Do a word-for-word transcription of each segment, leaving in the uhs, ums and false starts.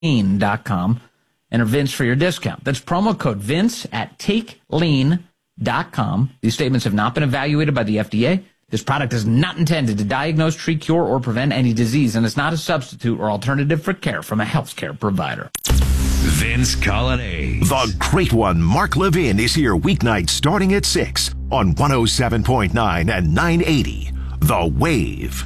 lean dot com. Enter Vince for your discount. That's promo code Vince at take lean dot com. These statements have not been evaluated by the F D A. This product is not intended to diagnose, treat, cure, or prevent any disease, and it's not a substitute or alternative for care from a healthcare provider. Vince Colonnese. The great one, Mark Levin, is here weeknights starting at six on one oh seven point nine and nine eighty. The Wave.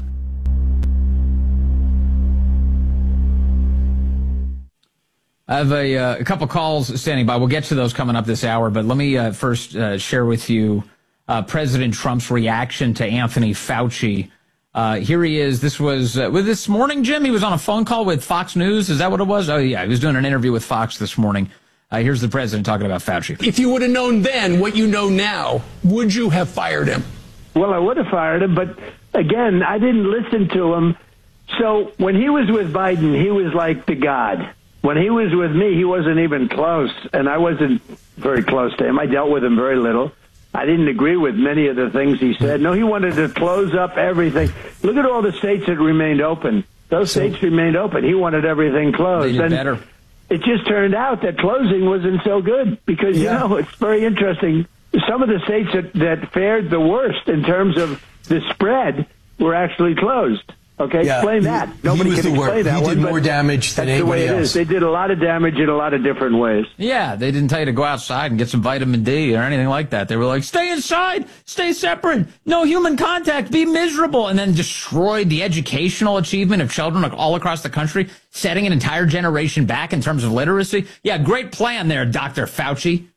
I have a, uh, a couple calls standing by. We'll get to those coming up this hour, but let me uh, first uh, share with you uh, President Trump's reaction to Anthony Fauci. Uh, here he is. This was uh, with this morning, Jim. He was on a phone call with Fox News. Is that what it was? Oh, yeah. He was doing an interview with Fox this morning. Uh, here's the president talking about Fauci. If you would have known then what you know now, would you have fired him? Well, I would have fired him, but again, I didn't listen to him. So when he was with Biden, he was like the god. When he was with me, he wasn't even close, and I wasn't very close to him. I dealt with him very little. I didn't agree with many of the things he said. No, he wanted to close up everything. Look at all the states that remained open. Those so, states remained open. He wanted everything closed. They did and better. It just turned out that closing wasn't so good because, yeah. you know, it's very interesting. Some of the states that, that fared the worst in terms of the spread were actually closed. Okay, yeah, explain that. He, Nobody he can explain that He one. did more damage than anybody else. That's the way it else. is. They did a lot of damage in a lot of different ways. Yeah, they didn't tell you to go outside and get some vitamin D or anything like that. They were like, stay inside, stay separate, no human contact, be miserable, and then destroyed the educational achievement of children all across the country, setting an entire generation back in terms of literacy. Yeah, great plan there, Doctor Fauci.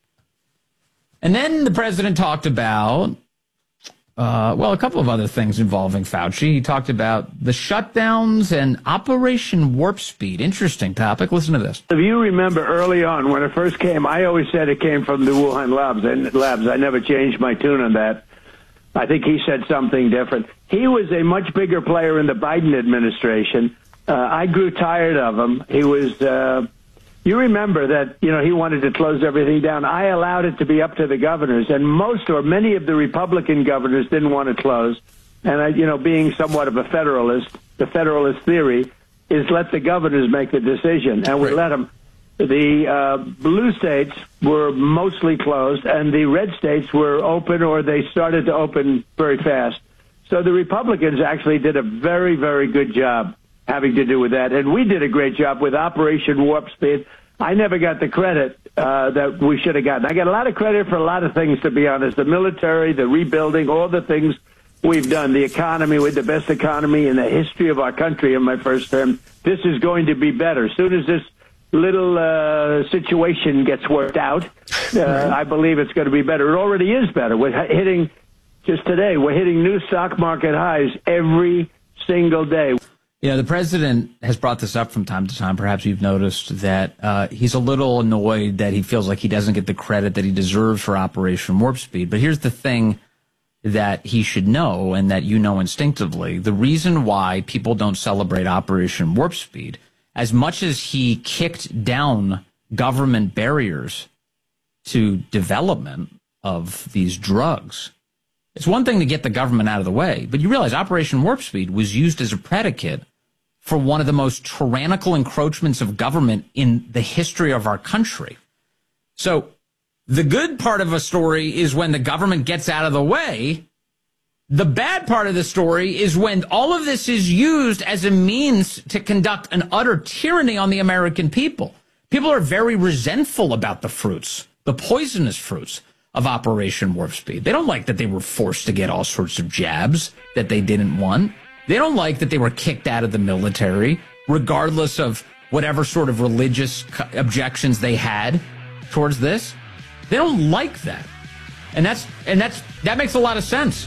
And then the president talked about... Uh, well, a couple of other things involving Fauci. He talked about the shutdowns and Operation Warp Speed. Interesting topic. Listen to this. If you remember early on when it first came, I always said it came from the Wuhan labs. And labs. I never changed my tune on that. I think he said something different. He was a much bigger player in the Biden administration. Uh, I grew tired of him. He was... Uh, You remember that, you know, he wanted to close everything down. I allowed it to be up to the governors, and most or many of the Republican governors didn't want to close. And, I, you know, being somewhat of a federalist, the federalist theory is let the governors make the decision, and we let them. The uh, blue states were mostly closed, and the red states were open, or they started to open very fast. So the Republicans actually did a very, very good job having to do with that. And we did a great job with Operation Warp Speed. I never got the credit uh, that we should have gotten. I got a lot of credit for a lot of things, to be honest. The military, the rebuilding, all the things we've done. The economy, with the best economy in the history of our country in my first term. This is going to be better. As soon as this little uh, situation gets worked out, uh, I believe it's going to be better. It already is better. We're hitting, just today, we're hitting new stock market highs every single day. Yeah, the president has brought this up from time to time. Perhaps you've noticed that uh, he's a little annoyed that he feels like he doesn't get the credit that he deserves for Operation Warp Speed. But here's the thing that he should know, and that you know instinctively. The reason why people don't celebrate Operation Warp Speed, as much as he kicked down government barriers to development of these drugs, it's one thing to get the government out of the way, but you realize Operation Warp Speed was used as a predicate for one of the most tyrannical encroachments of government in the history of our country. So the good part of a story is when the government gets out of the way. The bad part of the story is when all of this is used as a means to conduct an utter tyranny on the American people. People are very resentful about the fruits, the poisonous fruits of Operation Warp Speed. They don't like that they were forced to get all sorts of jabs that they didn't want. They don't like that they were kicked out of the military, regardless of whatever sort of religious objections they had towards this. They don't like that. And that's and that's that makes a lot of sense.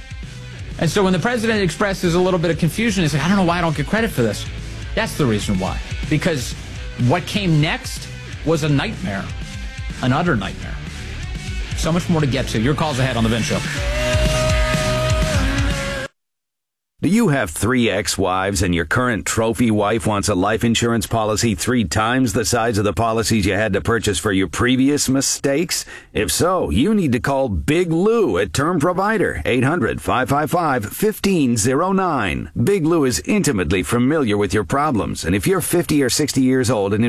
And so when the president expresses a little bit of confusion, he's like, I don't know why I don't get credit for this. That's the reason why. Because what came next was a nightmare, an utter nightmare. So much more to get to. Your calls ahead on The Vince Show. Do you have three ex-wives and your current trophy wife wants a life insurance policy three times the size of the policies you had to purchase for your previous mistakes? If so, you need to call Big Lou at Term Provider, eight hundred, five five five, one five zero nine. Big Lou is intimately familiar with your problems, and if you're fifty or sixty years old and in